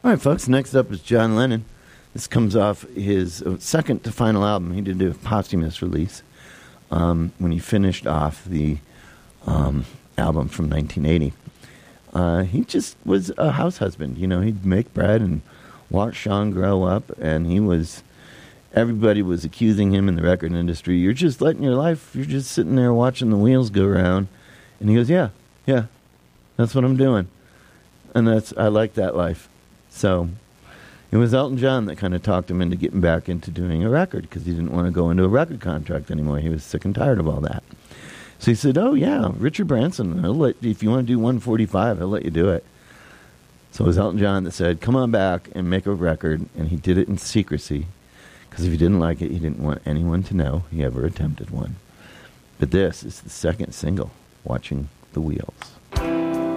All right, folks. Next up is John Lennon. This comes off his second to final album. He did a posthumous release when he finished off the album from 1980. He just was a house husband. You know, he'd make bread and watch Sean grow up, and everybody was accusing him in the record industry. You're just letting your life, you're just sitting there watching the wheels go around. And he goes, yeah, that's what I'm doing. And I like that life. So it was Elton John that kind of talked him into getting back into doing a record because he didn't want to go into a record contract anymore. He was sick and tired of all that. So he said, oh, yeah, Richard Branson, if you want to do 145, he'll let you do it. So it was Elton John that said, come on back and make a record. And he did it in secrecy because if he didn't like it, he didn't want anyone to know he ever attempted one. But this is the second single, Watching the Wheels.